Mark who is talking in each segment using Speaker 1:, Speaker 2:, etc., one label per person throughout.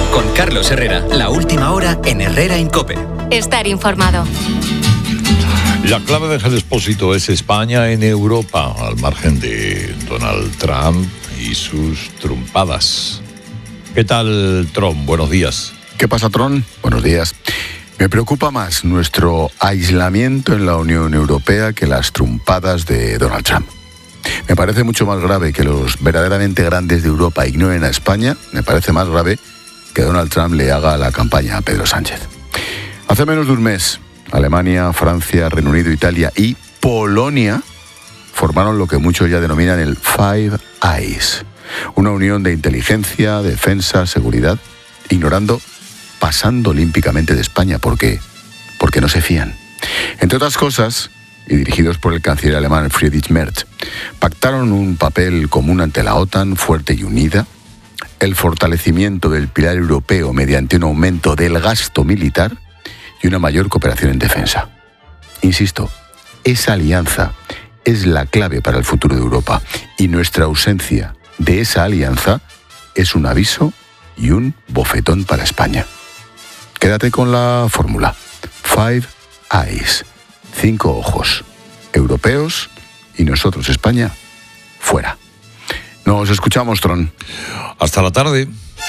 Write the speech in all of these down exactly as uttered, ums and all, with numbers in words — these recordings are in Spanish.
Speaker 1: Con Carlos Herrera, la última hora en Herrera en COPE.
Speaker 2: Estar informado.
Speaker 3: La clave de Ángel Expósito es España en Europa, al margen de Donald Trump y sus trumpadas. ¿Qué tal, Tron? Buenos días.
Speaker 4: ¿Qué pasa, Tron? Buenos días. Me preocupa más nuestro aislamiento en la Unión Europea que las trumpadas de Donald Trump. Me parece mucho más grave que los verdaderamente grandes de Europa ignoren a España. Me parece más grave que Donald Trump le haga la campaña a Pedro Sánchez. Hace menos de un mes, Alemania, Francia, Reino Unido, Italia y Polonia formaron lo que muchos ya denominan el Five Eyes, una unión de inteligencia, defensa, seguridad, ignorando, pasando olímpicamente de España. ¿Por qué? Porque no se fían. Entre otras cosas, y dirigidos por el canciller alemán Friedrich Merz, pactaron un papel común ante la OTAN fuerte y unida, el fortalecimiento del pilar europeo mediante un aumento del gasto militar y una mayor cooperación en defensa. Insisto, esa alianza es la clave para el futuro de Europa y nuestra ausencia de esa alianza es un aviso y un bofetón para España. Quédate con la fórmula. Five Eyes. Cinco ojos. Europeos y nosotros, España, fuera. Nos escuchamos, Tron.
Speaker 3: Hasta la tarde.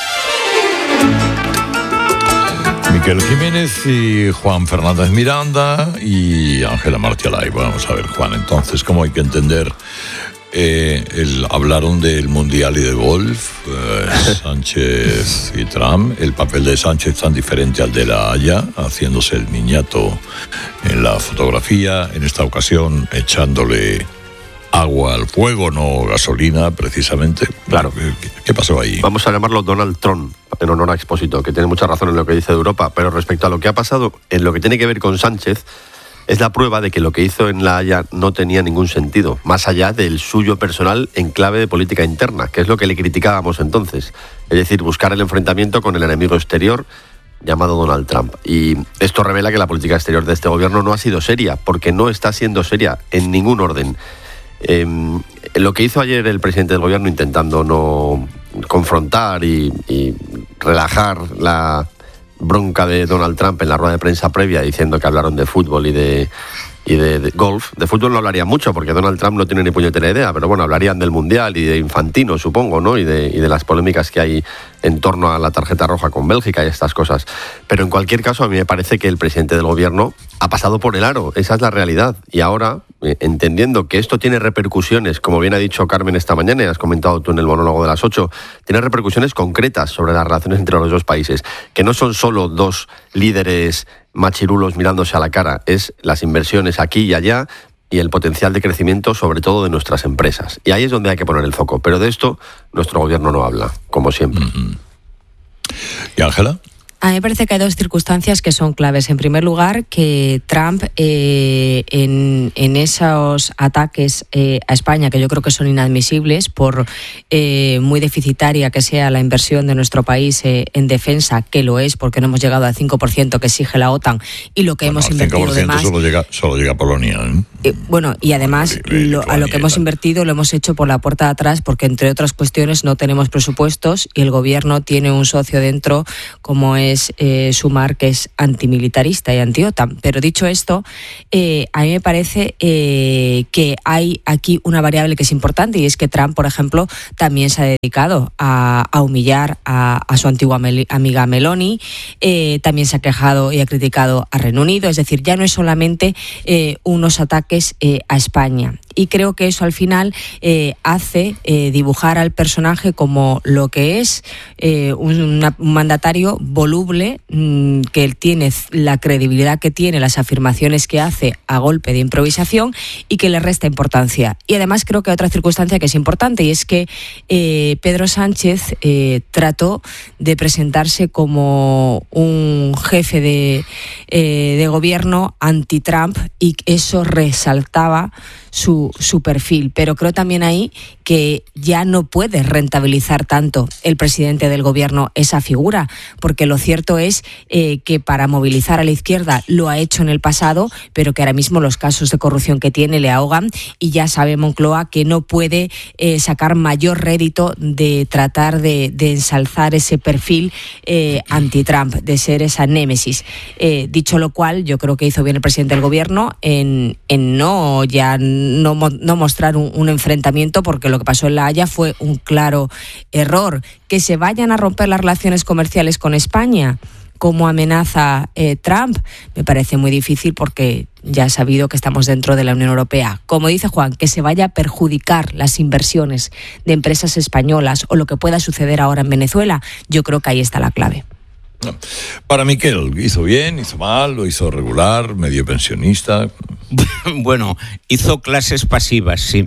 Speaker 3: Miquel Jiménez y Juan Fernández Miranda y Ángela Martialay. Vamos a ver, Juan, entonces, ¿cómo hay que entender? Eh, el, hablaron del Mundial y de golf, eh, Sánchez y Trump. El papel de Sánchez tan diferente al de la Haya, haciéndose el niñato en la fotografía, en esta ocasión echándole agua al fuego, no gasolina, precisamente.
Speaker 5: Claro.
Speaker 3: ¿Qué, qué pasó ahí?
Speaker 5: Vamos a llamarlo Donald Trump, en honor a Expósito, que tiene mucha razón en lo que dice de Europa, pero respecto a lo que ha pasado en lo que tiene que ver con Sánchez, es la prueba de que lo que hizo en La Haya no tenía ningún sentido, más allá del suyo personal en clave de política interna, que es lo que le criticábamos entonces. Es decir, buscar el enfrentamiento con el enemigo exterior llamado Donald Trump. Y esto revela que la política exterior de este gobierno no ha sido seria, porque no está siendo seria en ningún orden. Eh, lo que hizo ayer el presidente del gobierno intentando no confrontar y, y relajar la bronca de Donald Trump en la rueda de prensa previa, diciendo que hablaron de fútbol y de y de, de golf. De fútbol no hablarían mucho porque Donald Trump no tiene ni puñetera idea, pero bueno, hablarían del Mundial y de Infantino, supongo, ¿no? Y de, y de las polémicas que hay en torno a la tarjeta roja con Bélgica y estas cosas. Pero en cualquier caso, a mí me parece que el presidente del gobierno ha pasado por el aro, esa es la realidad. Y ahora, eh, entendiendo que esto tiene repercusiones, como bien ha dicho Carmen esta mañana y has comentado tú en el monólogo de las ocho, tiene repercusiones concretas sobre las relaciones entre los dos países, que no son solo dos líderes machirulos mirándose a la cara, es las inversiones aquí y allá y el potencial de crecimiento, sobre todo de nuestras empresas. Y ahí es donde hay que poner el foco. Pero de esto nuestro gobierno no habla, como siempre.
Speaker 3: Mm-hmm. ¿Y Ángela?
Speaker 2: A mí me parece que hay dos circunstancias que son claves. En primer lugar, que Trump eh, en, en esos ataques eh, a España, que yo creo que son inadmisibles, por eh, muy deficitaria que sea la inversión de nuestro país eh, en defensa, que lo es, porque no hemos llegado al cinco por ciento que exige la OTAN, y lo que
Speaker 3: bueno,
Speaker 2: hemos invertido de más...
Speaker 3: Solo llega, solo llega a Polonia, ¿eh?
Speaker 2: Eh, bueno, y además lo, a lo que hemos invertido lo hemos hecho por la puerta de atrás, porque entre otras cuestiones no tenemos presupuestos y el gobierno tiene un socio dentro como es es eh, Sumar, que es antimilitarista y anti-OTAN. Pero dicho esto, eh, a mí me parece eh, que hay aquí una variable que es importante, y es que Trump, por ejemplo, también se ha dedicado a, a humillar a, a su antigua mel- amiga Meloni, eh, también se ha quejado y ha criticado a Reino Unido, es decir, ya no es solamente eh, unos ataques eh, a España. Y creo que eso al final eh, hace eh, dibujar al personaje como lo que es, eh, un, una, un mandatario voluble, mmm, que él tiene la credibilidad que tiene, las afirmaciones que hace a golpe de improvisación, y que le resta importancia. Y además creo que hay otra circunstancia que es importante, y es que eh, Pedro Sánchez eh, trató de presentarse como un jefe de, eh, de gobierno anti-Trump, y eso resaltaba su, su perfil. Pero creo también ahí que ya no puede rentabilizar tanto el presidente del gobierno esa figura, porque lo cierto es eh, que para movilizar a la izquierda lo ha hecho en el pasado, pero que ahora mismo los casos de corrupción que tiene le ahogan, y ya sabe Moncloa que no puede eh, sacar mayor rédito de tratar de, de ensalzar ese perfil eh, anti-Trump, de ser esa némesis. Eh, dicho lo cual, yo creo que hizo bien el presidente del gobierno en, en no ya no, no mostrar un, un enfrentamiento, porque lo que pasó en La Haya fue un claro error. Que se vayan a romper las relaciones comerciales con España, como amenaza eh, Trump, me parece muy difícil, porque ya ha sabido que estamos dentro de la Unión Europea. Como dice Juan, que se vaya a perjudicar las inversiones de empresas españolas o lo que pueda suceder ahora en Venezuela, yo creo que ahí está la clave.
Speaker 3: Para Miquel, ¿hizo bien, hizo mal, lo hizo regular, medio pensionista?
Speaker 6: Bueno, hizo clases pasivas, sí.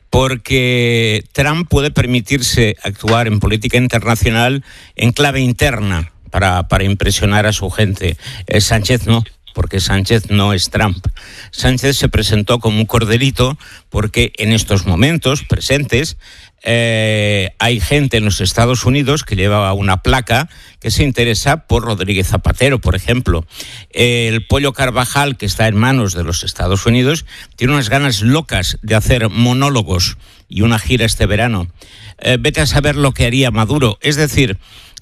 Speaker 6: Porque Trump puede permitirse actuar en política internacional en clave interna para, para impresionar a su gente. Eh, Sánchez no, porque Sánchez no es Trump. Sánchez se presentó como un corderito porque en estos momentos presentes eh, hay gente en los Estados Unidos que lleva una placa que se interesa por Rodríguez Zapatero, por ejemplo. El Pollo Carvajal, que está en manos de los Estados Unidos, tiene unas ganas locas de hacer monólogos y una gira este verano. Eh, vete a saber lo que haría Maduro. Es decir,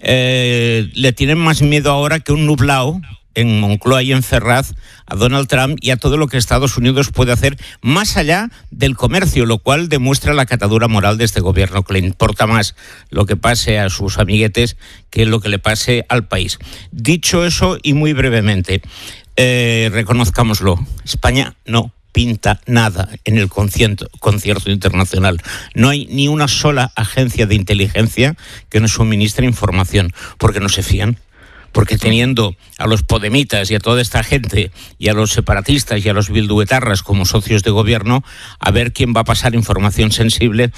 Speaker 6: eh, le tienen más miedo ahora que un nublao en Moncloa y en Ferraz a Donald Trump y a todo lo que Estados Unidos puede hacer más allá del comercio, lo cual demuestra la catadura moral de este gobierno, que le importa más lo que pase a sus amiguetes que lo que le pase al país. Dicho eso, y muy brevemente, eh, reconozcámoslo, España no pinta nada en el concierto, concierto internacional. No hay ni una sola agencia de inteligencia que nos suministre información, porque no se fían. Porque teniendo a los podemitas y a toda esta gente y a los separatistas y a los bilduetarras como socios de gobierno, a ver quién va a pasar información sensible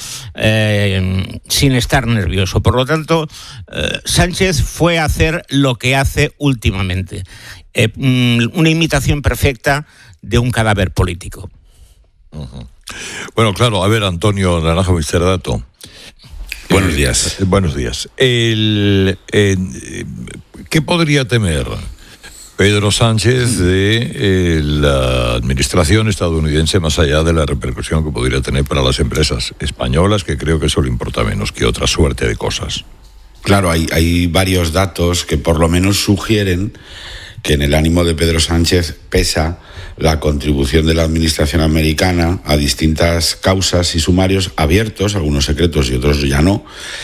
Speaker 6: eh, sin estar nervioso. Por lo tanto, eh, Sánchez fue a hacer lo que hace últimamente, eh, una imitación perfecta de un cadáver político.
Speaker 3: Uh-huh. Bueno, claro, a ver, Antonio Naranjo Misterdato.
Speaker 7: Buenos días.
Speaker 3: Eh, buenos días. El, eh, ¿Qué podría temer Pedro Sánchez de eh, la administración estadounidense, más allá de la repercusión que podría tener para las empresas españolas, que creo que eso le importa menos que otra suerte de cosas?
Speaker 7: Claro, hay, hay varios datos que por lo menos sugieren que en el ánimo de Pedro Sánchez pesa la contribución de la administración americana a distintas causas y sumarios abiertos, algunos secretos y otros ya no,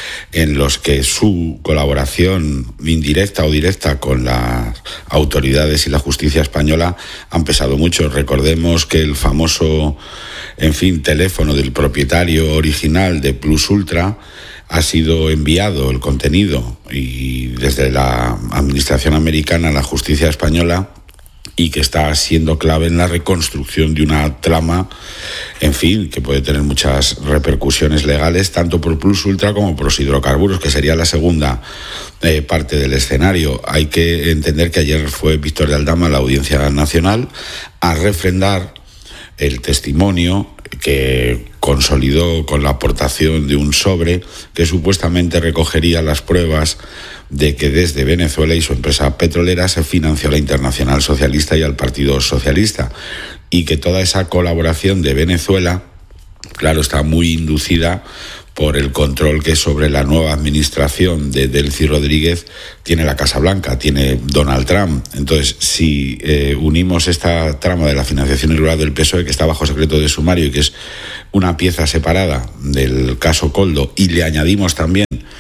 Speaker 7: en los que su colaboración indirecta o directa con las autoridades y la justicia española han pesado mucho. Recordemos que el famoso, en fin, teléfono del propietario original de Plus Ultra ha sido enviado el contenido y desde la administración americana a la justicia española, y que está siendo clave en la reconstrucción de una trama, en fin, que puede tener muchas repercusiones legales, tanto por Plus Ultra como por los hidrocarburos, que sería la segunda eh, parte del escenario. Hay que entender que ayer fue Víctor de Aldama a la Audiencia Nacional a refrendar el testimonio que consolidó con la aportación de un sobre que supuestamente recogería las pruebas de que desde Venezuela y su empresa petrolera se financió a la Internacional Socialista y al Partido Socialista, y que toda esa colaboración de Venezuela, claro, está muy inducida por el control que sobre la nueva administración de Delcy Rodríguez tiene la Casa Blanca, tiene Donald Trump. Entonces, si eh, unimos esta trama de la financiación irregular del P S O E, que está bajo secreto de sumario y que es una pieza separada del caso Coldo, y le añadimos también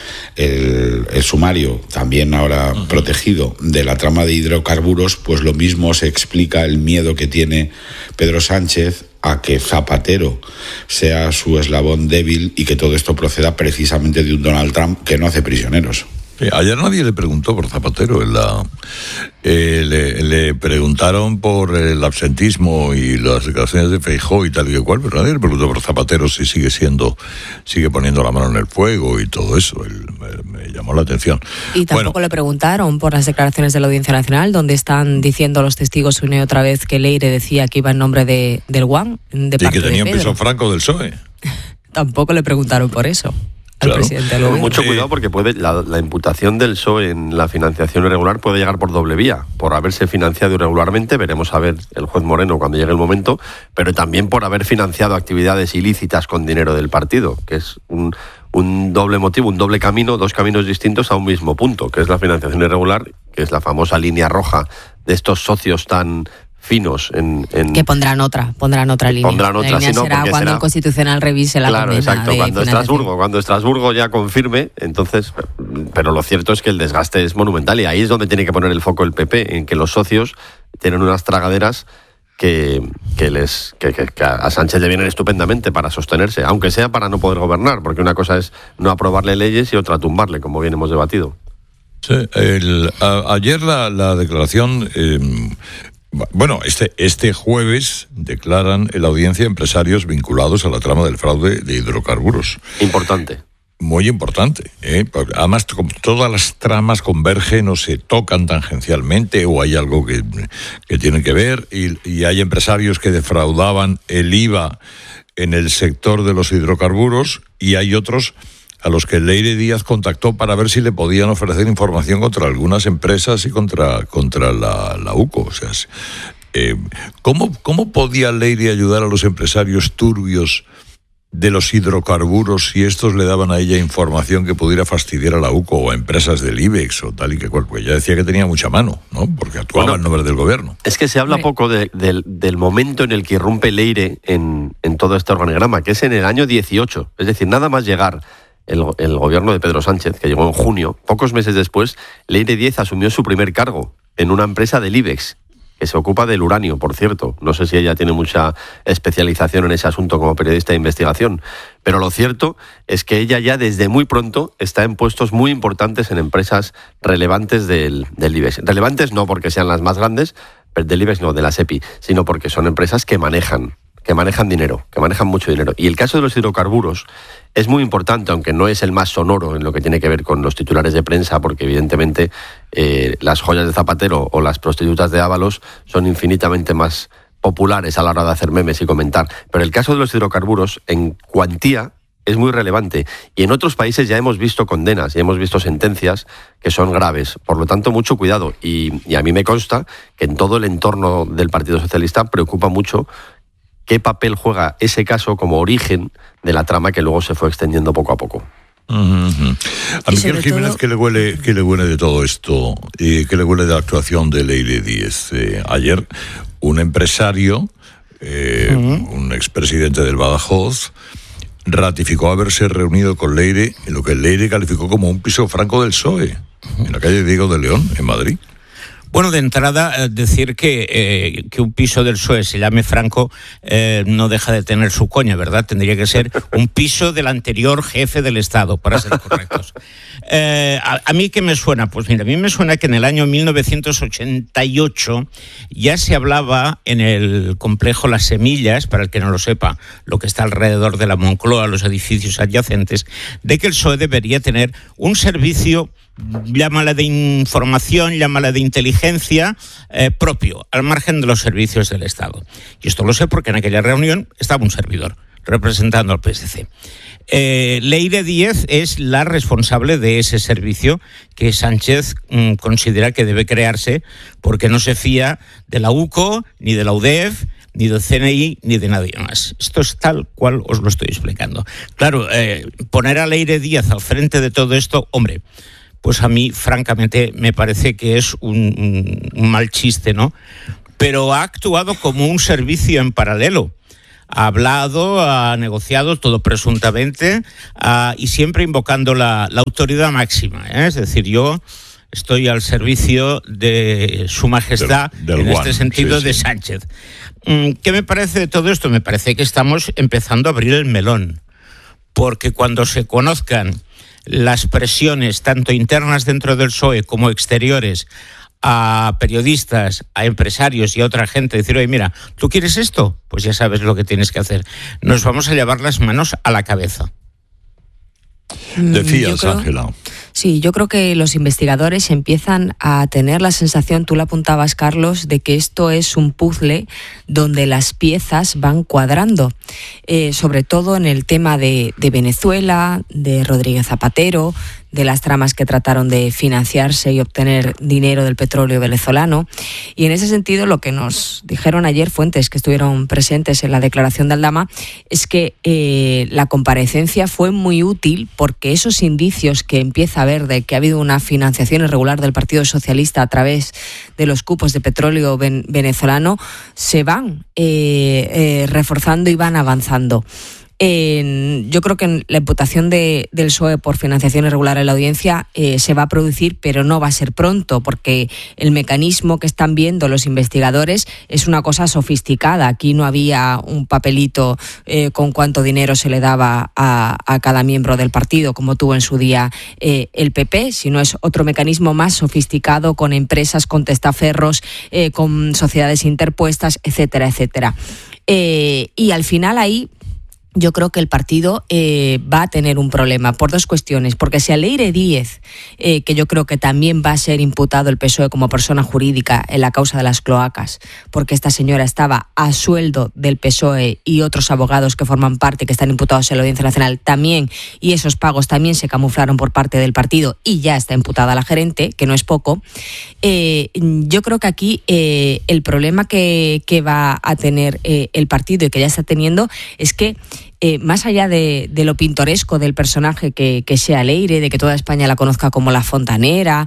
Speaker 7: el, el sumario, también ahora uh-huh. protegido, de la trama de hidrocarburos, pues lo mismo se explica el miedo que tiene Pedro Sánchez a que Zapatero sea su eslabón débil y que todo esto proceda precisamente de un Donald Trump que no hace prisioneros.
Speaker 3: Sí, ayer nadie le preguntó por Zapatero. En la, eh, le, le preguntaron por el absentismo y las declaraciones de Feijóo y tal y cual, pero nadie le preguntó por Zapatero si sigue siendo, sigue poniendo la mano en el fuego y todo eso. Él, me, me llamó la atención.
Speaker 2: Y tampoco bueno, le preguntaron por las declaraciones de la Audiencia Nacional, donde están diciendo los testigos una y otra vez que Leire decía que iba en nombre de, del U A M, de parte
Speaker 3: y que tenía
Speaker 2: de
Speaker 3: un piso franco del P S O E.
Speaker 2: Tampoco le preguntaron por eso. Al
Speaker 3: claro.
Speaker 2: presidente del
Speaker 5: Mucho cuidado porque puede la, la imputación del P S O E en la financiación irregular puede llegar por doble vía, por haberse financiado irregularmente, veremos a ver el juez Moreno cuando llegue el momento, pero también por haber financiado actividades ilícitas con dinero del partido, que es un, un doble motivo, un doble camino, dos caminos distintos a un mismo punto, que es la financiación irregular, que es la famosa línea roja de estos socios tan finos en, en...
Speaker 2: que pondrán otra, pondrán otra línea.
Speaker 5: Pondrán otra,
Speaker 2: la línea
Speaker 5: si no,
Speaker 2: será cuando
Speaker 5: será...
Speaker 2: el Constitucional revise la
Speaker 5: claro,
Speaker 2: condena
Speaker 5: exacto,
Speaker 2: de
Speaker 5: cuando Estrasburgo, cuando Estrasburgo ya confirme, entonces, pero lo cierto es que el desgaste es monumental y ahí es donde tiene que poner el foco el P P, en que los socios tienen unas tragaderas que, que les que, que, que a Sánchez le vienen estupendamente para sostenerse, aunque sea para no poder gobernar, porque una cosa es no aprobarle leyes y otra tumbarle, como bien hemos debatido.
Speaker 3: Sí, el, a, ayer la, la declaración... Eh, Bueno, este, este jueves declaran en la audiencia empresarios vinculados a la trama del fraude de hidrocarburos.
Speaker 5: Importante.
Speaker 3: Muy importante. ¿eh? Además, todas las tramas convergen o se tocan tangencialmente o hay algo que, que tienen que ver y, y hay empresarios que defraudaban el I V A en el sector de los hidrocarburos y hay otros a los que Leire Díaz contactó para ver si le podían ofrecer información contra algunas empresas y contra, contra la, la U C O. O sea, eh, ¿cómo, ¿cómo podía Leire ayudar a los empresarios turbios de los hidrocarburos si estos le daban a ella información que pudiera fastidiar a la U C O o a empresas del IBEX o tal y que cual? Pues ella decía que tenía mucha mano, ¿no? Porque actuaba bueno, en nombre del gobierno.
Speaker 5: Es que se habla poco de, de, del momento en el que irrumpe Leire en, en todo este organigrama, que es en el año dieciocho. Es decir, nada más llegar El, el gobierno de Pedro Sánchez, que llegó en junio, pocos meses después, Leire Díaz asumió su primer cargo en una empresa del IBEX, que se ocupa del uranio, por cierto. No sé si ella tiene mucha especialización en ese asunto como periodista de investigación, pero lo cierto es que ella ya desde muy pronto está en puestos muy importantes en empresas relevantes del, del IBEX. Relevantes no porque sean las más grandes, pero del IBEX no, de la SEPI, sino porque son empresas que manejan que manejan dinero, que manejan mucho dinero. Y el caso de los hidrocarburos es muy importante, aunque no es el más sonoro en lo que tiene que ver con los titulares de prensa, porque evidentemente eh, las joyas de Zapatero o las prostitutas de Ábalos son infinitamente más populares a la hora de hacer memes y comentar. Pero el caso de los hidrocarburos, en cuantía, es muy relevante. Y en otros países ya hemos visto condenas, ya hemos visto sentencias que son graves. Por lo tanto, mucho cuidado. Y, y a mí me consta que en todo el entorno del Partido Socialista preocupa mucho qué papel juega ese caso como origen de la trama que luego se fue extendiendo poco a poco.
Speaker 3: Uh-huh. A Miguel Jiménez, todo... ¿qué le huele, qué le huele de todo esto? Eh, ¿Qué le huele de la actuación de Leire Díaz? Eh, ayer, un empresario, eh, uh-huh. un expresidente del Badajoz, ratificó haberse reunido con Leire en lo que Leire calificó como un piso franco del P S O E, uh-huh. en la calle Diego de León, en Madrid.
Speaker 6: Bueno, de entrada, decir que, eh, que un piso del P S O E se llame franco eh, no deja de tener su coña, ¿verdad? Tendría que ser un piso del anterior jefe del Estado, para ser correctos. Eh, a, ¿A mí qué me suena? Pues mira, a mí me suena que en el año mil novecientos ochenta y ocho ya se hablaba en el complejo Las Semillas, para el que no lo sepa, lo que está alrededor de la Moncloa, los edificios adyacentes, de que el P S O E debería tener un servicio, llámala de información, llámala de inteligencia, eh, propio, al margen de los servicios del Estado. Y esto lo sé porque en aquella reunión estaba un servidor representando al P S C. Eh, Leire Díaz es la responsable de ese servicio que Sánchez mm, considera que debe crearse porque no se fía de la U C O, ni de la U D E F, ni del C N I, ni de nadie más. Esto es tal cual os lo estoy explicando. Claro, eh, poner a Leire Díaz al frente de todo esto, hombre, pues a mí, francamente, me parece que es un, un, un mal chiste, ¿no? Pero ha actuado como un servicio en paralelo. Ha hablado, ha negociado, todo presuntamente, uh, y siempre invocando la, la autoridad máxima, ¿eh? Es decir, yo estoy al servicio de Su Majestad, del, del en one, este sentido, sí, de sí. Sánchez. ¿Qué me parece de todo esto? Me parece que estamos empezando a abrir el melón, porque cuando se conozcan las presiones tanto internas dentro del P S O E como exteriores a periodistas, a empresarios y a otra gente, decir, oye, mira, ¿tú quieres esto? Pues ya sabes lo que tienes que hacer. Nos vamos a llevar las manos a la cabeza.
Speaker 3: Decías, Ángela.
Speaker 2: Sí, yo creo que los investigadores empiezan a tener la sensación, tú lo apuntabas, Carlos, de que esto es un puzzle donde las piezas van cuadrando, eh, sobre todo en el tema de, de Venezuela, de Rodríguez Zapatero, de las tramas que trataron de financiarse y obtener dinero del petróleo venezolano. Y en ese sentido, lo que nos dijeron ayer fuentes que estuvieron presentes en la declaración de Aldama es que eh, la comparecencia fue muy útil porque esos indicios que empieza a haber de que ha habido una financiación irregular del Partido Socialista a través de los cupos de petróleo ven- venezolano se van eh, eh, reforzando y van avanzando. Eh, yo creo que la imputación de, del P S O E por financiación irregular en la audiencia eh, se va a producir, pero no va a ser pronto, porque el mecanismo que están viendo los investigadores es una cosa sofisticada. Aquí no había un papelito eh, con cuánto dinero se le daba a, a cada miembro del partido, como tuvo en su día eh, el P P, sino es otro mecanismo más sofisticado, con empresas, con testaferros, eh, con sociedades interpuestas, etcétera, etcétera. Eh, y al final ahí yo creo que el partido eh, va a tener un problema por dos cuestiones. Porque si a Leire Díez, eh, que yo creo que también va a ser imputado el P S O E como persona jurídica en la causa de las cloacas, porque esta señora estaba a sueldo del P S O E y otros abogados que forman parte, que están imputados en la Audiencia Nacional también, y esos pagos también se camuflaron por parte del partido y ya está imputada la gerente, que no es poco. Eh, yo creo que aquí eh, el problema que, que va a tener eh, el partido y que ya está teniendo es que Eh, más allá de, de lo pintoresco del personaje que, que sea Leire, de que toda España la conozca como la fontanera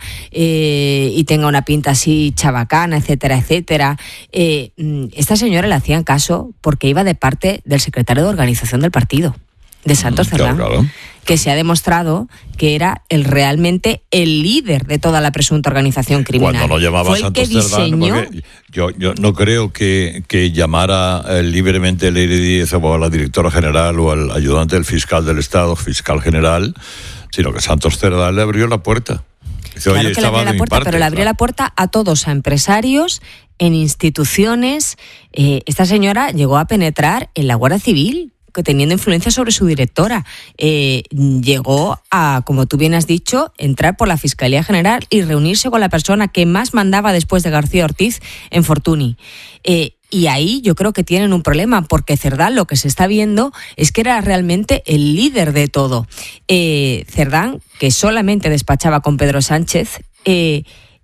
Speaker 2: eh, y tenga una pinta así chabacana, etcétera, etcétera, eh, esta señora le hacían caso porque iba de parte del secretario de organización del partido, de Santos Cerdán, claro, claro. que se ha demostrado que era el realmente el líder de toda la presunta organización criminal.
Speaker 3: Cuando no llamaba
Speaker 2: Fue el
Speaker 3: Santos
Speaker 2: que diseñó...
Speaker 3: Cerdán, yo, yo no creo que, que llamara eh, libremente Leire Díez o a la directora general o al ayudante del fiscal del Estado, fiscal general, sino que Santos Cerdán le abrió la puerta. Dice,
Speaker 2: claro
Speaker 3: Oye,
Speaker 2: que le abrió la puerta, parte, pero le abrió claro. la puerta a todos, a empresarios, en instituciones. Eh, esta señora llegó a penetrar en la Guardia Civil, que teniendo influencia sobre su directora, eh, llegó a, como tú bien has dicho, entrar por la Fiscalía General y reunirse con la persona que más mandaba después de García Ortiz en Fortuny. Eh, y ahí yo creo que tienen un problema, porque Cerdán lo que se está viendo es que era realmente el líder de todo. Eh, Cerdán, que solamente despachaba con Pedro Sánchez, eh,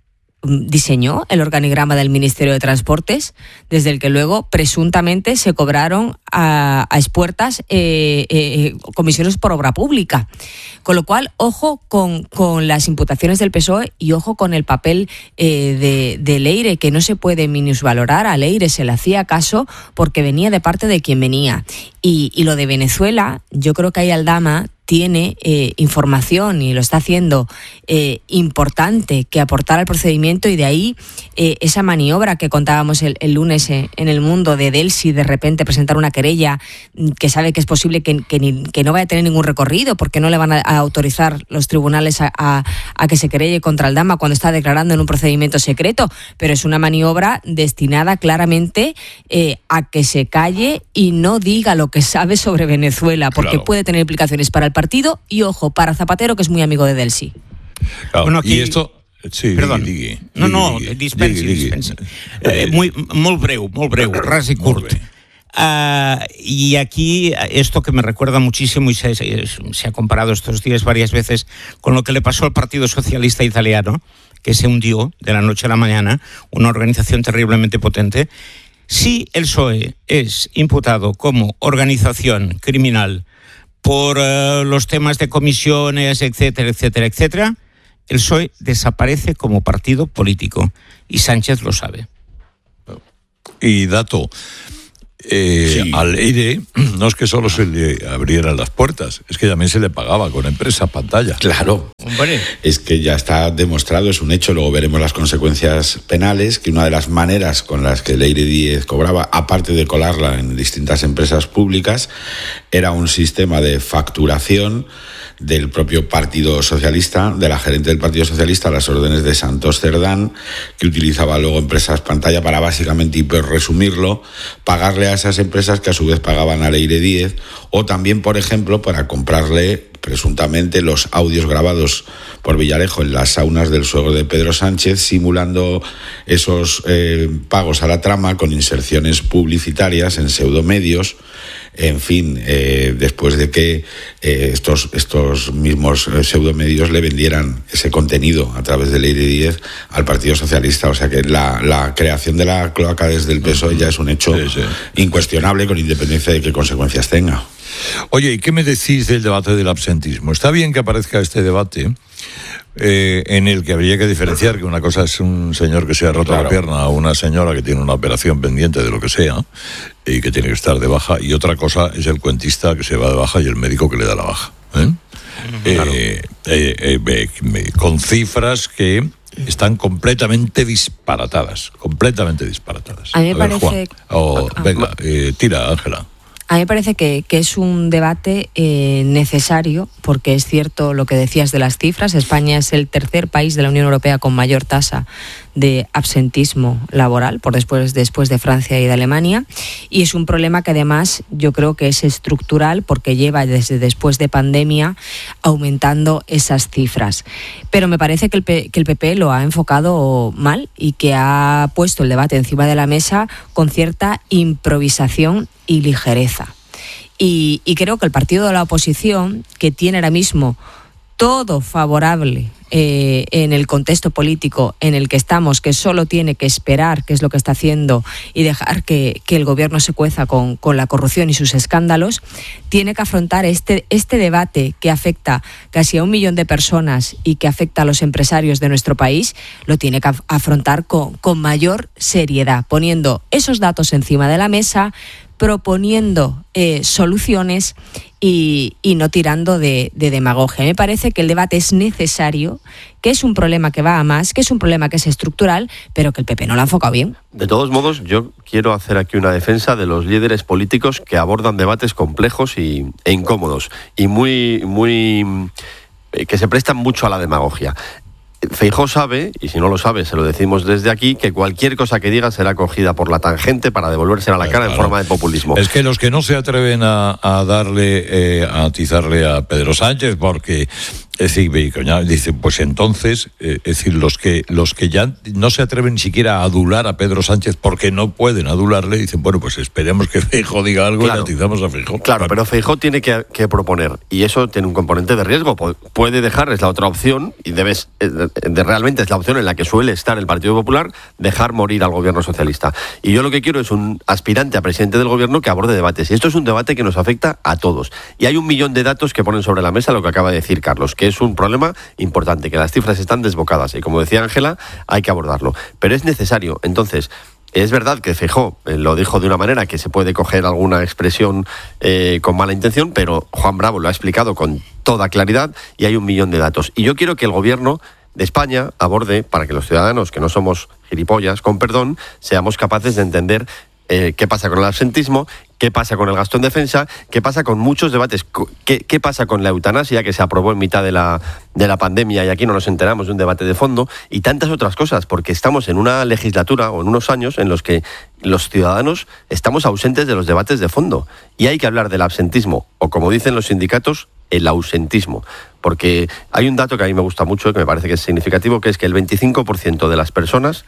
Speaker 2: diseñó el organigrama del Ministerio de Transportes, desde el que luego presuntamente se cobraron a, a expuertas eh, eh, comisiones por obra pública. Con lo cual, ojo con, con las imputaciones del P S O E y ojo con el papel eh, de, de Leire, que no se puede minusvalorar. A Leire se le hacía caso porque venía de parte de quien venía. Y, y lo de Venezuela, yo creo que ahí Aldama tiene eh, información y lo está haciendo eh, importante que aportar al procedimiento, y de ahí eh, esa maniobra que contábamos el, el lunes en, en El Mundo de Delcy, de repente presentar una querella que sabe que es posible que, que, ni, que no vaya a tener ningún recorrido porque no le van a, a autorizar los tribunales a, a, a que se querelle contra Aldama cuando está declarando en un procedimiento secreto, pero es una maniobra destinada claramente eh, a que se calle y no diga lo que sabe sobre Venezuela, porque claro. puede tener implicaciones para el partido y, ojo, para Zapatero, que es muy amigo de Delcy.
Speaker 3: Claro, bueno, aquí... Y esto... Sí,
Speaker 6: Perdón.
Speaker 3: Digui, digui,
Speaker 6: no, no,
Speaker 3: digui,
Speaker 6: dispensi,
Speaker 3: digui,
Speaker 6: dispensi.
Speaker 3: Eh,
Speaker 6: eh, muy, molt breu, molt breu, ras y curt. Uh, y aquí esto que me recuerda muchísimo y se, se ha comparado estos días varias veces con lo que le pasó al Partido Socialista Italiano, que se hundió de la noche a la mañana, una organización terriblemente potente. Si el P S O E es imputado como organización criminal por uh, los temas de comisiones, etcétera, etcétera, etcétera, el P S O E desaparece como partido político y Sánchez lo sabe.
Speaker 3: Y dato, Eh,
Speaker 7: Sí.
Speaker 3: Al Leire no es que solo se le abrieran las puertas, es que también se le pagaba con empresa pantalla.
Speaker 7: Claro,
Speaker 6: Hombre.
Speaker 7: es que ya está demostrado, es un hecho, luego veremos las consecuencias penales, que una de las maneras con las que Leire Díez cobraba, aparte de colarla en distintas empresas públicas, era un sistema de facturación del propio Partido Socialista, de la gerente del Partido Socialista, a las órdenes de Santos Cerdán, que utilizaba luego empresas pantalla para básicamente, y por resumirlo, pagarle a esas empresas que a su vez pagaban a Leire Díez, o también, por ejemplo, para comprarle presuntamente los audios grabados por Villarejo en las saunas del suegro de Pedro Sánchez, simulando esos eh, pagos a la trama con inserciones publicitarias en pseudomedios. En fin, eh, después de que eh, estos, estos mismos eh, pseudomedios le vendieran ese contenido a través de Leire Díez al Partido Socialista. O sea que la, la creación de la cloaca desde el P S O E ya es un hecho
Speaker 3: Sí, sí.
Speaker 7: incuestionable, con independencia de qué consecuencias tenga.
Speaker 3: Oye, ¿y qué me decís del debate del absentismo? Está bien que aparezca este debate, eh, en el que habría que diferenciar que una cosa es un señor que se ha roto
Speaker 7: Claro.
Speaker 3: la pierna o una señora que tiene una operación pendiente de lo que sea y que tiene que estar de baja, y otra cosa es el cuentista que se va de baja y el médico que le da la baja. ¿eh?
Speaker 7: Claro.
Speaker 3: Eh, eh, eh, eh, me- con cifras que están completamente disparatadas, completamente disparatadas.
Speaker 2: A mí me
Speaker 3: ver,
Speaker 2: parece-
Speaker 3: Juan. Oh,
Speaker 2: Ah,
Speaker 3: venga, eh, tira, Ángela.
Speaker 2: A mí me parece que, que es un debate eh, necesario, porque es cierto lo que decías de las cifras. España es el tercer país de la Unión Europea con mayor tasa de absentismo laboral, por después, después de Francia y de Alemania, y es un problema que además yo creo que es estructural, porque lleva desde después de pandemia aumentando esas cifras. Pero me parece que el, P- que el P P lo ha enfocado mal y que ha puesto el debate encima de la mesa con cierta improvisación y ligereza. Y, y creo que el partido de la oposición, que tiene ahora mismo todo favorable eh, en el contexto político en el que estamos, que solo tiene que esperar qué es lo que está haciendo y dejar que, que el gobierno se cueza con, con la corrupción y sus escándalos, tiene que afrontar este, este debate que afecta casi a un millón de personas y que afecta a los empresarios de nuestro país, lo tiene que af- afrontar con, con mayor seriedad, poniendo esos datos encima de la mesa, proponiendo eh, soluciones y, y no tirando de, de demagogia. Me parece que el debate es necesario, que es un problema que va a más, que es un problema que es estructural, pero que el P P no lo ha enfocado bien.
Speaker 5: De todos modos, yo quiero hacer aquí una defensa de los líderes políticos que abordan debates complejos y, e incómodos y muy, muy eh, que se prestan mucho a la demagogia. Feijóo sabe, y si no lo sabe, se lo decimos desde aquí, que cualquier cosa que diga será cogida por la tangente para devolvérsela a la cara
Speaker 3: Claro.
Speaker 5: en forma de populismo.
Speaker 3: Es que los que no se atreven a, a darle, eh, a atizarle a Pedro Sánchez, porque, es decir, dicen, pues entonces, eh, es decir, los que, los que ya no se atreven ni siquiera a adular a Pedro Sánchez porque no pueden adularle, dicen, bueno, pues esperemos que Feijóo diga algo
Speaker 5: Claro.
Speaker 3: y le atizamos a Feijóo.
Speaker 5: Claro, pero Feijóo tiene que, que proponer, y eso tiene un componente de riesgo. Pu- Puede dejar, es la otra opción, y debes, eh, de, de- realmente es la opción en la que suele estar el Partido Popular, dejar morir al gobierno socialista. Y yo lo que quiero es un aspirante a presidente del gobierno que aborde debates. Y esto es un debate que nos afecta a todos. Y hay un millón de datos que ponen sobre la mesa lo que acaba de decir Carlos, que es un problema importante, que las cifras están desbocadas. Y como decía Ángela, hay que abordarlo. Pero es necesario. Entonces, es verdad que Feijóo eh, lo dijo de una manera que se puede coger alguna expresión eh, con mala intención, pero Juan Bravo lo ha explicado con toda claridad y hay un millón de datos. Y yo quiero que el gobierno de España aborde, para que los ciudadanos, que no somos gilipollas, con perdón, seamos capaces de entender eh, qué pasa con el absentismo, qué pasa con el gasto en defensa, qué pasa con muchos debates, qué, qué pasa con la eutanasia, que se aprobó en mitad de la, de la pandemia y aquí no nos enteramos de un debate de fondo, y tantas otras cosas, porque estamos en una legislatura o en unos años en los que los ciudadanos estamos ausentes de los debates de fondo y hay que hablar del absentismo, o como dicen los sindicatos, el ausentismo. Porque hay un dato que a mí me gusta mucho, que me parece que es significativo, que es que el veinticinco por ciento de las personas,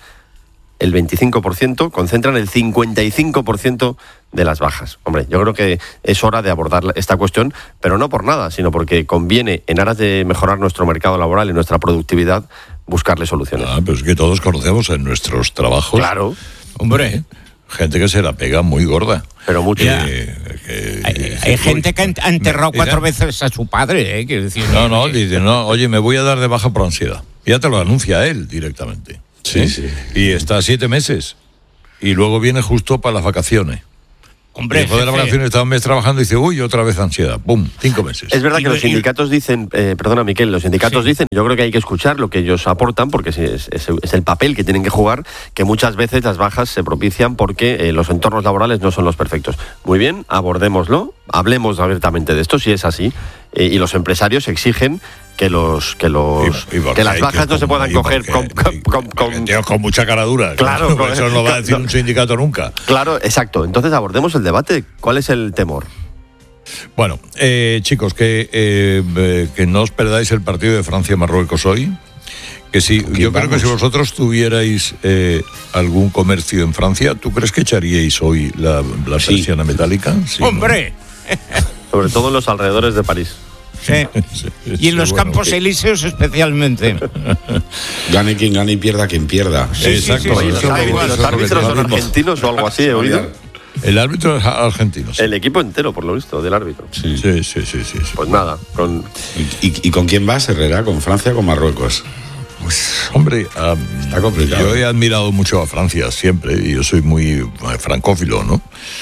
Speaker 5: el veinticinco por ciento, concentran el cincuenta y cinco por ciento de las bajas. Hombre, yo creo que es hora de abordar esta cuestión, pero no por nada, sino porque conviene, en aras de mejorar nuestro mercado laboral y nuestra productividad, buscarle soluciones.
Speaker 3: Ah, pero es que todos conocemos en nuestros trabajos.
Speaker 5: Claro.
Speaker 3: Hombre, gente que se la pega muy gorda.
Speaker 5: Pero mucho.
Speaker 3: Eh, que-
Speaker 6: Hay,
Speaker 3: que-
Speaker 6: hay gente que ha enterrado
Speaker 3: Mira,
Speaker 6: cuatro veces a su padre, ¿eh? Quiero decir,
Speaker 3: No, no,
Speaker 6: eh,
Speaker 3: dice, no, oye, me voy a dar de baja por ansiedad. Ya te lo anuncia él directamente.
Speaker 7: Sí,
Speaker 3: ¿Eh?
Speaker 7: sí.
Speaker 3: Y está siete meses. Y luego viene justo para las vacaciones.
Speaker 6: Hombre,
Speaker 3: y después de las vacaciones está un mes trabajando y dice, uy, otra vez ansiedad. ¡Pum! Cinco meses.
Speaker 5: Es verdad
Speaker 6: Y
Speaker 5: que
Speaker 6: no-
Speaker 5: los sindicatos dicen, eh, perdona Miquel, los sindicatos
Speaker 6: Sí.
Speaker 5: dicen, yo creo que hay que escuchar lo que ellos aportan, porque es, es- es el papel que tienen que jugar, que muchas veces las bajas se propician porque eh, los entornos laborales no son los perfectos. Muy bien, abordémoslo, hablemos abiertamente de esto, si es así, eh, y los empresarios exigen que los que los
Speaker 3: Y- y porque
Speaker 5: que las
Speaker 3: hay
Speaker 5: bajas
Speaker 3: que
Speaker 5: no se
Speaker 3: como-
Speaker 5: puedan
Speaker 3: y
Speaker 5: coger
Speaker 3: porque-
Speaker 5: con, con- con-
Speaker 3: porque
Speaker 5: con-
Speaker 3: tíos con mucha cara dura.
Speaker 5: Claro, con-
Speaker 3: eso no va a decir
Speaker 5: claro.
Speaker 3: un sindicato nunca.
Speaker 5: Claro, exacto. Entonces abordemos el debate. ¿Cuál es el temor?
Speaker 3: Bueno, eh, chicos, que, eh, eh, que no os perdáis el partido de Francia-Marruecos hoy. Que sí, yo creo que si vosotros tuvierais eh, algún comercio en Francia, ¿tú crees que echaríais hoy la, la
Speaker 7: Sí.
Speaker 3: persiana metálica? Sí, ¿no?
Speaker 6: Hombre,
Speaker 5: Sobre todo en los alrededores de París.
Speaker 6: sí.
Speaker 3: Sí,
Speaker 6: Y
Speaker 3: sí,
Speaker 6: en los
Speaker 3: bueno,
Speaker 6: campos
Speaker 3: que-
Speaker 6: elíseos especialmente.
Speaker 7: Gane quien gane y pierda quien pierda.
Speaker 6: Sí, sí,
Speaker 3: Exacto.
Speaker 6: sí,
Speaker 5: Oye,
Speaker 6: sí,
Speaker 5: los
Speaker 3: eso es lo que-
Speaker 5: árbitros,
Speaker 3: eso
Speaker 5: los
Speaker 3: es lo que
Speaker 5: árbitros son
Speaker 3: decimos.
Speaker 5: argentinos o algo así, ¿he oído?
Speaker 3: El árbitro es argentino. Sí,
Speaker 5: El equipo entero, por lo visto, del árbitro.
Speaker 7: Sí.
Speaker 3: sí, sí, sí, sí, sí.
Speaker 5: Pues nada, con
Speaker 7: ¿Y, y- y con quién vas, Herrera? ¿Con Francia o con Marruecos?
Speaker 3: Pues, hombre, ah,
Speaker 7: Está complicado.
Speaker 3: yo he admirado mucho a Francia siempre, y yo soy muy eh, francófilo, ¿no?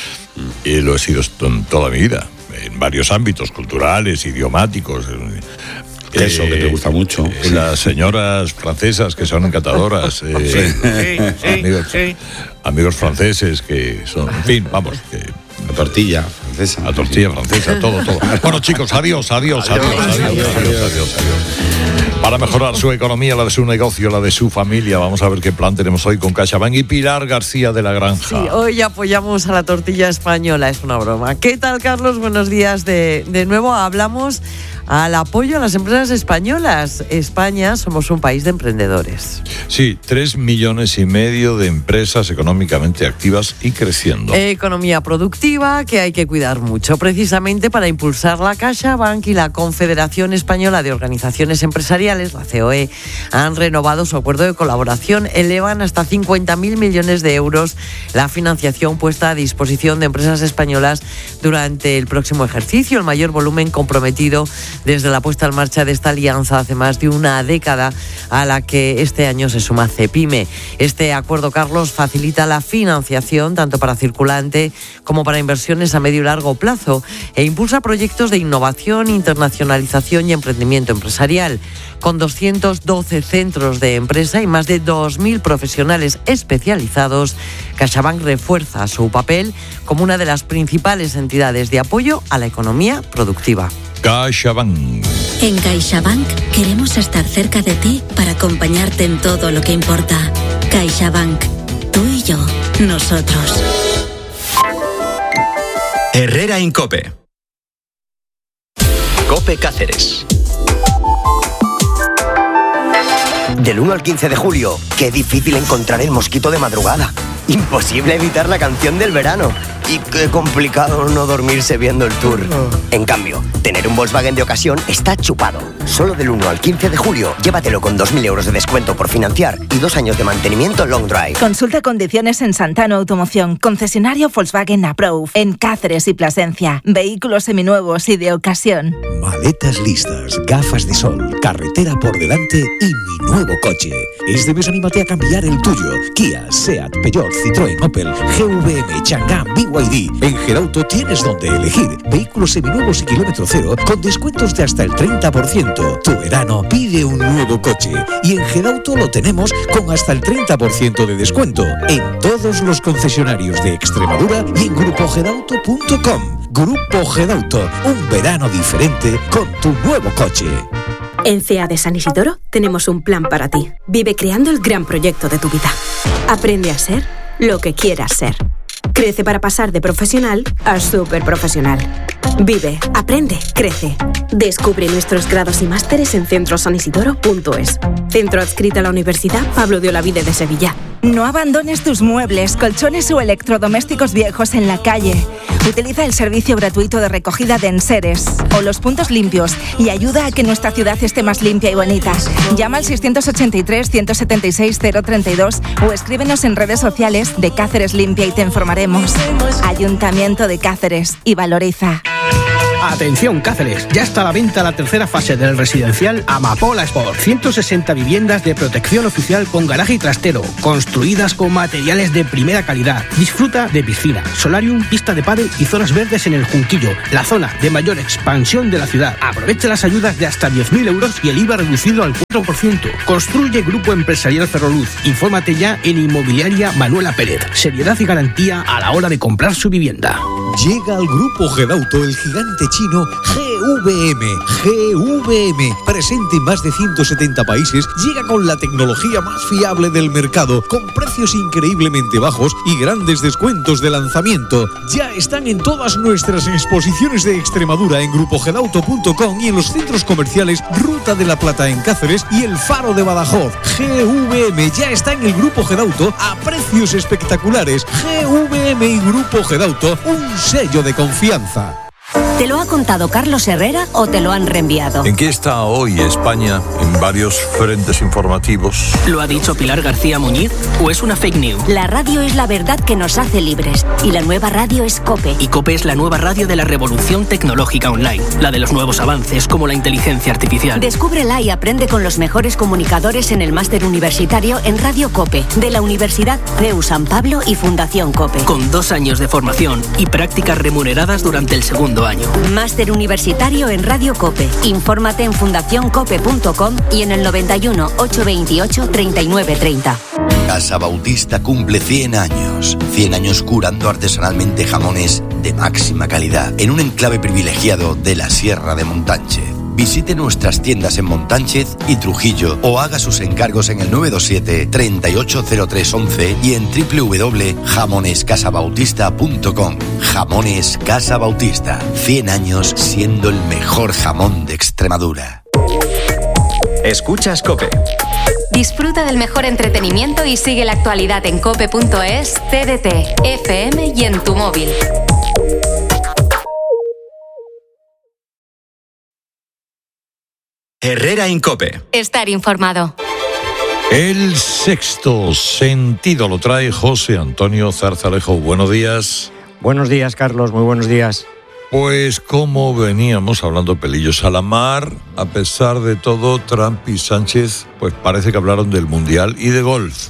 Speaker 3: Y lo he sido esto en toda mi vida, en varios ámbitos culturales, idiomáticos.
Speaker 7: Eso, que te gusta mucho.
Speaker 3: eh, Las señoras francesas que son encantadoras, eh,
Speaker 6: Sí, sí,
Speaker 3: amigos,
Speaker 6: sí.
Speaker 3: amigos franceses que son, en fin, vamos, que
Speaker 7: La tortilla francesa.
Speaker 3: la tortilla francesa, todo, todo. Bueno, chicos, adiós, adiós, adiós, adiós, adiós, adiós, adiós, adiós. Para mejorar su economía, la de su negocio, la de su familia, vamos a ver qué plan tenemos hoy con CaixaBank y Pilar García de la Granja.
Speaker 8: Sí, hoy apoyamos a la tortilla española, es una broma. ¿Qué tal, Carlos? Buenos días. De, de nuevo hablamos al apoyo a las empresas españolas. España somos un país de emprendedores.
Speaker 3: Sí, tres millones y medio de empresas económicamente activas y creciendo.
Speaker 8: Economía productiva que hay que cuidar mucho. Precisamente para impulsar la CaixaBank y la Confederación Española de Organizaciones Empresariales, la C O E, han renovado su acuerdo de colaboración. Elevan hasta cincuenta mil millones de euros la financiación puesta a disposición de empresas españolas durante el próximo ejercicio, el mayor volumen comprometido desde la puesta en marcha de esta alianza hace más de una década, a la que este año se suma Cepime. Este acuerdo, Carlos, facilita la financiación tanto para circulante como para inversiones a medio y largo plazo e impulsa proyectos de innovación, internacionalización y emprendimiento empresarial. Con doscientos doce centros de empresa y más de dos mil profesionales especializados, CaixaBank refuerza su papel como una de las principales entidades de apoyo a la economía productiva.
Speaker 3: CaixaBank.
Speaker 9: En CaixaBank queremos estar cerca de ti para acompañarte en todo lo que importa. CaixaBank. Tú y yo. Nosotros.
Speaker 1: Herrera Incope. Cope Cáceres.
Speaker 10: Del uno al quince de julio, qué difícil encontrar el mosquito de madrugada. Imposible evitar la canción del verano. Y qué complicado no dormirse viendo el tour. En cambio, tener un Volkswagen de ocasión está chupado. Solo del uno al quince de julio, llévatelo con dos mil euros de descuento por financiar y dos años de mantenimiento long drive.
Speaker 11: Consulta condiciones en Santano Automoción, concesionario Volkswagen Approved, en Cáceres y Plasencia. Vehículos seminuevos y de ocasión.
Speaker 12: Maletas listas, gafas de sol, carretera por delante y mi nuevo coche. Este mes anímate a cambiar el tuyo. Kia, Seat, Peugeot, Citroën, Opel, G V M, Chang'an, B Y D. En Gerauto tienes donde elegir. Vehículos seminuevos y kilómetro cero con descuentos de hasta el treinta por ciento. Tu verano pide un nuevo coche. Y en Gerauto lo tenemos con hasta el treinta por ciento de descuento. En todos los concesionarios de Extremadura y en grupo gerauto punto com. Grupo Gerauto, un verano diferente con tu nuevo coche.
Speaker 13: En C E A de San Isidoro tenemos un plan para ti. Vive creando el gran proyecto de tu vida. Aprende a ser lo que quieras ser. Crece para pasar de profesional a súper profesional. Vive, aprende, crece. Descubre nuestros grados y másteres en centro san isidoro punto es. Centro adscrito a la Universidad Pablo de Olavide de Sevilla.
Speaker 11: No abandones tus muebles, colchones o electrodomésticos viejos en la calle. Utiliza el servicio gratuito de recogida de enseres o los puntos limpios y ayuda a que nuestra ciudad esté más limpia y bonita. Llama al seiscientos ochenta y tres, ciento setenta y seis, cero treinta y dos o escríbenos en redes sociales de Cáceres Limpia y te informaremos. Ayuntamiento de Cáceres y valoriza.
Speaker 14: Atención Cáceres, ya está a la venta la tercera fase del residencial Amapola Sport. ciento sesenta viviendas de protección oficial con garaje y trastero, construidas con materiales de primera calidad. Disfruta de piscina, solarium, pista de pádel y zonas verdes en el Junquillo, la zona de mayor expansión de la ciudad. Aprovecha las ayudas de hasta diez mil euros y el I V A reducido al cuatro por ciento. Construye Grupo Empresarial Ferroluz. Infórmate ya en Inmobiliaria Manuela Pérez. Seriedad y garantía a la hora de comprar su vivienda.
Speaker 12: Llega al Grupo Gedauto el gigante chino G V M. G V M, presente en más de ciento setenta países, llega con la tecnología más fiable del mercado, con precios increíblemente bajos y grandes descuentos de lanzamiento. Ya están en todas nuestras exposiciones de Extremadura en grupo gedauto punto com y en los centros comerciales Ruta de la Plata en Cáceres y El Faro de Badajoz. G V M ya está en el Grupo Gedauto a precios espectaculares. G V M y Grupo Gedauto, un sello de confianza.
Speaker 15: ¿Te lo ha contado Carlos Herrera o te lo han reenviado?
Speaker 3: ¿En qué está hoy España en varios frentes informativos?
Speaker 16: ¿Lo ha dicho Pilar García Muñiz o es una fake news?
Speaker 15: La radio es la verdad que nos hace libres y la nueva radio es COPE.
Speaker 16: Y COPE es la nueva radio de la revolución tecnológica online, la de los nuevos avances como la inteligencia artificial.
Speaker 15: Descúbrela y aprende con los mejores comunicadores en el máster universitario en Radio COPE, de la Universidad C E U San Pablo y Fundación COPE.
Speaker 16: Con dos años de formación y prácticas remuneradas durante el segundo año.
Speaker 15: Máster universitario en Radio COPE. Infórmate en fundación cope punto com y en el noventa y uno, ochocientos veintiocho, treinta y nueve treinta.
Speaker 17: Casa Bautista cumple cien años. cien años curando artesanalmente jamones de máxima calidad en un enclave privilegiado de la Sierra de Montánchez. Visite nuestras tiendas en Montánchez y Trujillo o haga sus encargos en el nueve dos siete, treinta y ocho cero tres once y en doble u doble u doble u punto jamones casa bautista punto com. Jamones Casa Bautista. cien años siendo el mejor jamón de Extremadura.
Speaker 1: Escuchas COPE.
Speaker 18: Disfruta del mejor entretenimiento y sigue la actualidad en cope punto es, T D T, F M y en tu móvil.
Speaker 1: Herrera en COPE.
Speaker 18: Estar informado.
Speaker 3: El sexto sentido lo trae José Antonio Zarzalejo. Buenos días.
Speaker 19: Buenos días, Carlos. Muy buenos días.
Speaker 3: Pues como veníamos hablando pelillos a la mar, a pesar de todo, Trump y Sánchez pues parece que hablaron del Mundial y de golf.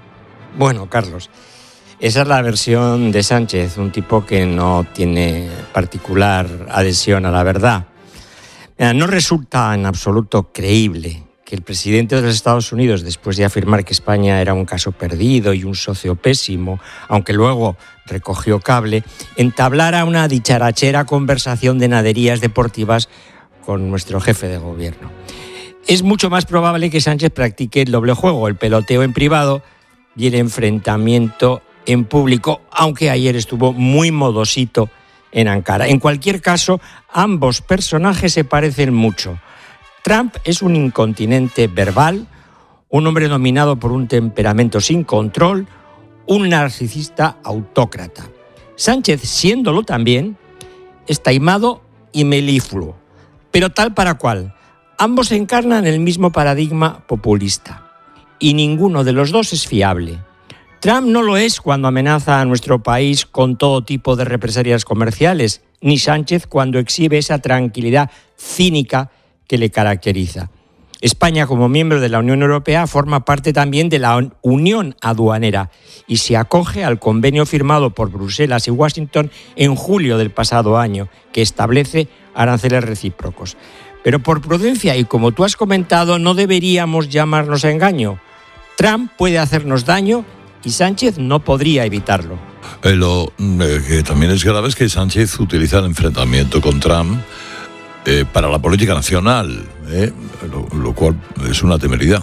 Speaker 19: Bueno, Carlos, esa es la versión de Sánchez, un tipo que no tiene particular adhesión a la verdad. Mira, no resulta en absoluto creíble que el presidente de los Estados Unidos, después de afirmar que España era un caso perdido y un socio pésimo, aunque luego recogió cable, entablara una dicharachera conversación de naderías deportivas con nuestro jefe de gobierno. Es mucho más probable que Sánchez practique el doble juego, el peloteo en privado y el enfrentamiento en público, aunque ayer estuvo muy modosito en Ankara. En cualquier caso, ambos personajes se parecen mucho. Trump es un incontinente verbal, un hombre dominado por un temperamento sin control, un narcisista autócrata. Sánchez, siéndolo también, es taimado y melífluo, pero tal para cual. Ambos encarnan el mismo paradigma populista y ninguno de los dos es fiable. Trump no lo es cuando amenaza a nuestro país con todo tipo de represalias comerciales, ni Sánchez cuando exhibe esa tranquilidad cínica que le caracteriza. España, como miembro de la Unión Europea, forma parte también de la Unión Aduanera y se acoge al convenio firmado por Bruselas y Washington en julio del pasado año, que establece aranceles recíprocos. Pero por prudencia y como tú has comentado, no deberíamos llamarnos a engaño. Trump puede hacernos daño y Sánchez no podría evitarlo.
Speaker 3: Eh, lo eh, que también es grave es que Sánchez utiliza el enfrentamiento con Trump eh, para la política nacional, eh, lo, lo cual es una temeridad.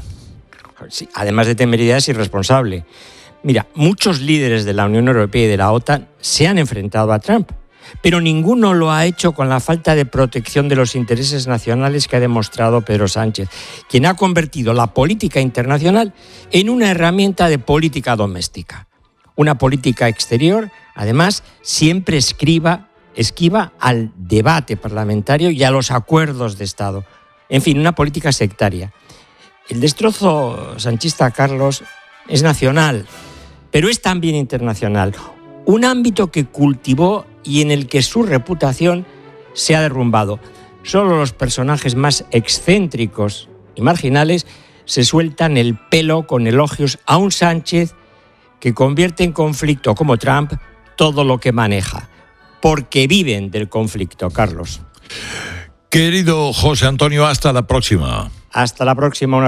Speaker 19: Sí, además de temeridad, es irresponsable. Mira, muchos líderes de la Unión Europea y de la OTAN se han enfrentado a Trump, pero ninguno lo ha hecho con la falta de protección de los intereses nacionales que ha demostrado Pedro Sánchez, quien ha convertido la política internacional en una herramienta de política doméstica. Una política exterior, además, siempre esquiva, esquiva al debate parlamentario y a los acuerdos de Estado. En fin, una política sectaria. El destrozo sanchista, Carlos, es nacional, pero es también internacional. Un ámbito que cultivó y en el que su reputación se ha derrumbado. Solo los personajes más excéntricos y marginales se sueltan el pelo con elogios a un Sánchez que convierte en conflicto, como Trump, todo lo que maneja. Porque viven del conflicto, Carlos.
Speaker 3: Querido José Antonio, hasta la próxima.
Speaker 19: Hasta la próxima.